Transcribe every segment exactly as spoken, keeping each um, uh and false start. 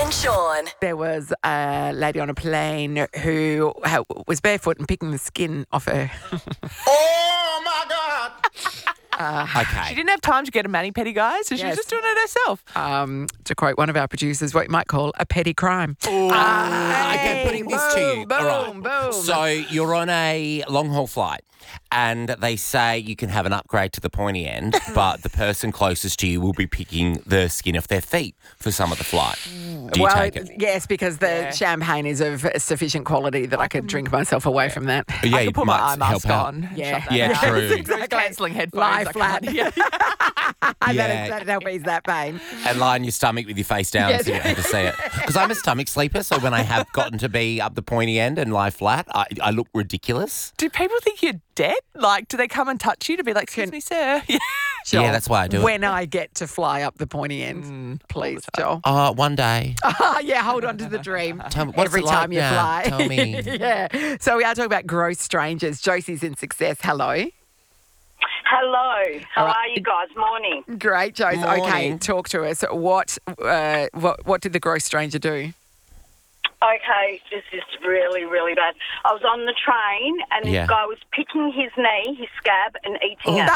and Sean. There was a lady on a plane who ha- was barefoot and picking the skin off her. Oh, my God. Okay. She didn't have time to get a mani-pedi, guys, so she Yes. was just doing it herself. Um, to quote one of our producers, what you might call a petty crime. Ah, okay, putting this to you. Boom, All right. boom, boom. So you're on a long haul flight and they say you can have an upgrade to the pointy end, but the person closest to you will be picking the skin off their feet for some of the flight. Do you well, take it? yes, because the Yeah. champagne is of sufficient quality that I, could drink myself away from that. Yeah, I you could put my might eye mask help out. on. and Yeah. shut that Yeah, down. true. Those Exactly. cancelling headphones. Lie I flat. can't- Yeah. that'd, Yeah. that'd help ease that pain. And lie on your stomach with your face down Yes. so you don't have to see it. Because I'm a stomach sleeper, so when I have gotten to be up the pointy end and lie flat, I, I look ridiculous. Do people think you're dead? Like, do they come and touch you to be like, excuse me, sir? Yeah. Joel, Yeah, that's why I do it. When I get to fly up the pointy end, please, Joel. Oh, one day. Ah, yeah, hold on to the dream. Tell me, what's Every it like time you now? fly. Tell me. yeah. So we are talking about gross strangers. Josie's in Success. Hello. Hello. How All right. are you guys? Morning. Great, Josie. Okay, Morning. talk to us. What, uh, what, what did the gross stranger do? Okay, this is really, really bad. I was on the train and Yeah. this guy was picking his knee, his scab, and eating it.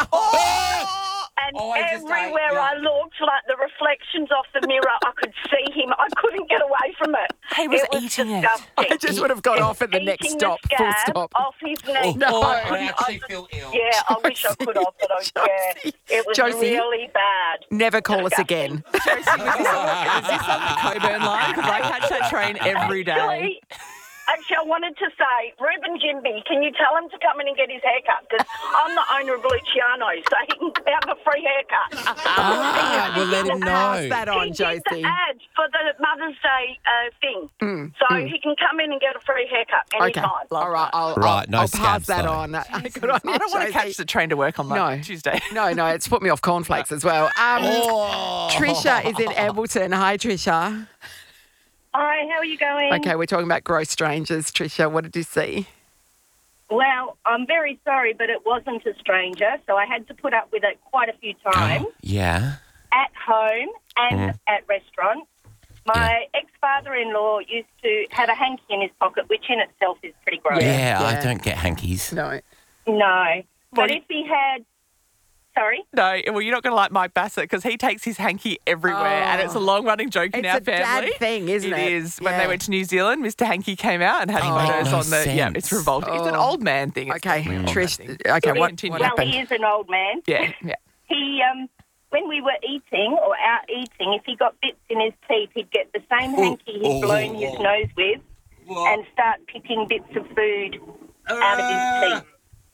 And Oh, I just everywhere ate- yeah. I looked, like the reflections off the mirror, I could see him. I couldn't get away from it. He was it was eating it. disgusting. I just would have got off at the next Eating stop. the Full scab stop. off his knee. No. Oh, I I couldn't- actually I- feel ill. Yeah, I wish I could have, but I, yeah, Josie. it was Josie. really bad. Never call us Disgusting. again. Josie, was this on, was this on the Coburn line? Because I catch that train every day. Actually, actually, I wanted to say, Ruben Jimby, can you tell him to come in and get his haircut? Because I'm the owner of Luciano, so he can have a free haircut. Ah, well, let him Pass know. that on, he did Josie. the ad for the Mother's Day uh, thing. so he can come in and get a free haircut Okay. anytime. All right. I'll, Right, I'll, no I'll pass scabs, that though. on. Good on you, I don't want to Josie. catch the train to work on No. Monday, Tuesday. No, no, it's put me off cornflakes as well. Um, Oh. Trisha is in Ambleton. Hi, Trisha. Hi, how are you going? Okay, we're talking about gross strangers. Trisha, what did you see? Well, I'm very sorry, but it wasn't a stranger, so I had to put up with it quite a few times. Yeah. At home and Mm. at restaurants. My ex-father-in-law used to have a hanky in his pocket, which in itself is pretty gross. Yeah, I Yeah. don't get hankies. No. No. But What do if he had... Sorry? No, well, you're not going to like Mike Bassett because he takes his hanky everywhere, and it's a long-running joke in It's our a dad family. thing, isn't it? It is. When Yeah. they went to New Zealand, Mister Hanky came out and had Oh, photos no on the. Yeah, sense. it's revolting. It's an Oh. old man thing. It's Okay, not an old man Trish. thing. Okay, Sorry, what, continue. what Well, happened? he is an old man. Yeah, yeah. He, um, when we were eating or out eating, if he got bits in his teeth, he'd get the same hanky he'd blown his nose with and start picking bits of food out of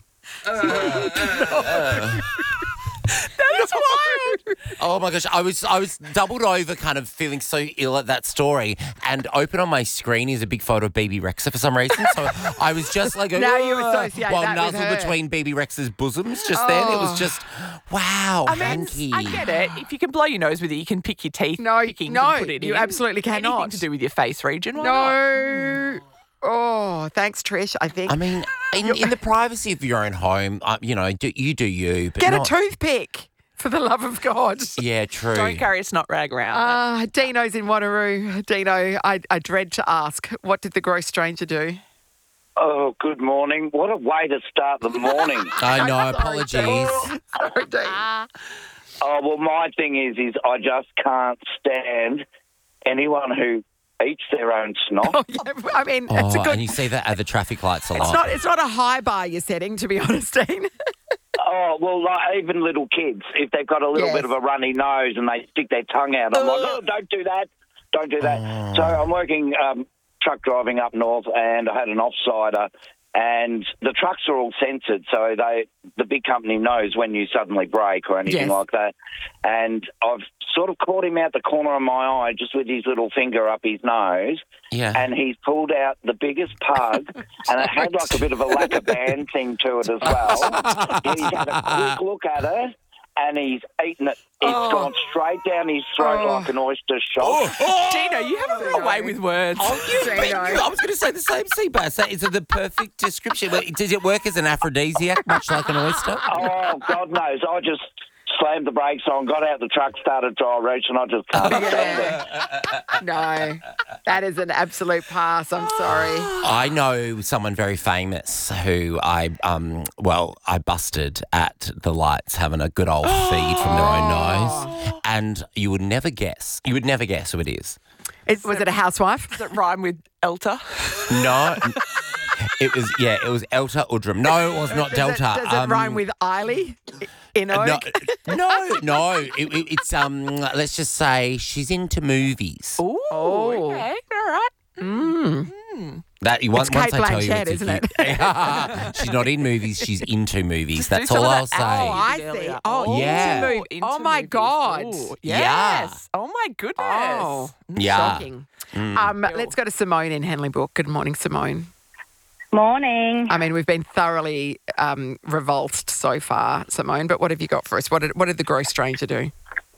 his teeth. That is wild. Oh my gosh, I was I was doubled over, kind of feeling so ill at that story, and open on my screen is a big photo of B B Rexa for some reason. So I was just like, Now you "Ugh," associate while that with nuzzled her. between B B Rexa's bosoms just then. It was just wow, I mean, hanky. I get it. If you can blow your nose with it, you can pick your teeth. No, pickings no, and put it you in. absolutely cannot. Anything to do with your face region. Why not? No. Oh, thanks, Trish. I think. I mean, in, in the privacy of your own home, uh, you know, do, you do you. But Get not, a toothpick, for the love of God. Yeah, true. Don't carry a snot rag around. Uh, Dino's in Wanneroo. Dino, I, I dread to ask, what did the gross stranger do? Oh, good morning. What a way to start the morning. I know. Apologies. Sorry, Dean. Oh, well, my thing is, is I just can't stand anyone who eats their own snot. Oh, yeah, I mean, it's a Oh, good. and you see that at the traffic lights a It's lot. not. It's not a high bar you're setting, to be honest, Dean. Oh, well, like, even little kids, if they've got a little Yes. bit of a runny nose and they stick their tongue out, I'm like, oh, don't do that. Don't do that. So I'm working um, truck driving up north, and I had an offsider, and the trucks are all censored, so they the big company knows when you suddenly brake or anything Yes. like that. And I've sort of caught him out the corner of my eye just with his little finger up his nose, Yeah. and he's pulled out the biggest pug, and it had like a bit of a lacquer band thing to it as well. He's had a quick look at it, and he's eaten it. It's Oh. gone straight down his throat Oh. like an oyster shot. Dino, you have a way with words. Oh, you, Dino. but you- I was going to say the same, Seabass. That is the perfect description. But does it work as an aphrodisiac, much like an oyster? Oh, God knows. I just slammed the brakes on, got out the truck, started dry reach, and I just can't stand it. No, that is an absolute pass. I'm sorry. I know someone very famous who I, um, well, I busted at the lights having a good old feed from their own nose. And you would never guess. You would never guess who it is. It, was it a housewife? Does it rhyme with Elta? No. It was, yeah, it was Elta Udrum. No, it was not Does Delta. It, does it Um, rhyme with Eiley in Oak? No, no, no. It, it, it's, um. let's just say she's into movies. Ooh, Oh. okay, all right. Mm. That you once, It's once Kate I tell you, Blanchett, it's a isn't huge- She's not in movies. She's into movies. Just do That's some all of I'll that say. Oh, I Earlier. see. Oh, Yeah. into mov- into Oh, my movies. God. Ooh, Yeah. yes. Oh, my goodness. Oh, Yeah. shocking. Um, let's go to Simone in Henley Brook. Good morning, Simone. Morning. I mean, we've been thoroughly um, revulsed so far, Simone, but what have you got for us? What did, what did the gross stranger do?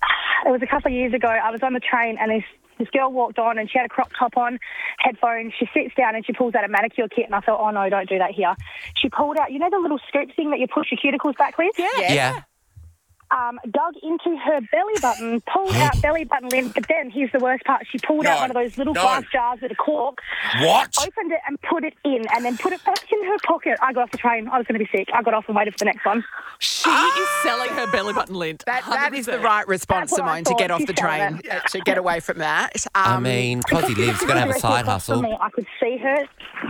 It was a couple of years ago. I was on the train and this, this girl walked on and she had a crop top on, headphones. She sits down and she pulls out a manicure kit and I thought, oh, no, don't do that here. She pulled out, you know the little scoop thing that you push your cuticles back with? Yeah. Yeah. Um, dug into her belly button, pulled out belly button lint, but then here's the worst part. She pulled No, out one of those little no. glass jars with a cork, What? opened it and put it in and then put it back in her pocket. I got off the train. I was going to be sick. I got off and waited for the next one. She is selling her belly button lint. That, that is the one hundred percent. right response, That's what I Simone, to thought. get off She's the selling train, it. to get away from that. I Um, mean, because he lives, got to have a side hustle. Me. I could see her.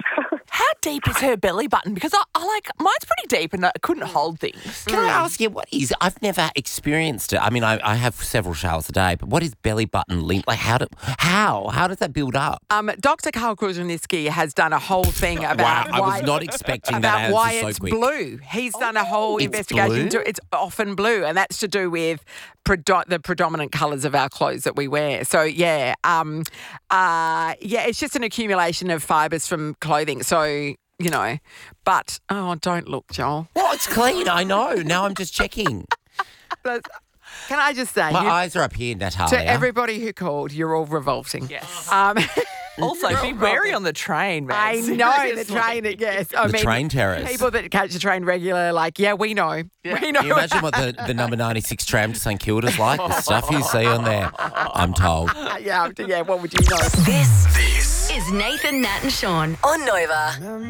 How deep is her belly button? Because I, I like, mine's pretty deep and I couldn't hold things. Can I ask you, what is, I've never experienced it. I mean, I, I have several showers a day, but what is belly button lint? Like, how do, how? How does that build up? Um, Doctor Karl Kruszelnicki has done a whole thing Wow, about I why, was not expecting about that why answer it's so quick. blue. He's done a whole It's investigation blue? into it's often blue, and that's to do with predo- the predominant colours of our clothes that we wear. So yeah, um, uh, yeah, it's just an accumulation of fibres from clothing. So you know, but oh, don't look, Joel. Well, it's clean, I know. Now I'm just checking. But can I just say, My you- eyes are up here, Natalia. to everybody who called, you're all revolting. Yes. Um, Also, be wary on the train, man. I know the Seriously. train. Yes, I The mean, train terrorists. people that catch the train regular, like, yeah, we know, we know. Can you imagine what the, the number ninety-six tram to St Kilda's like? The stuff you see on there, I'm told. yeah, yeah. What would you know? This, this is Nathan, Nat, and Sean on Nova.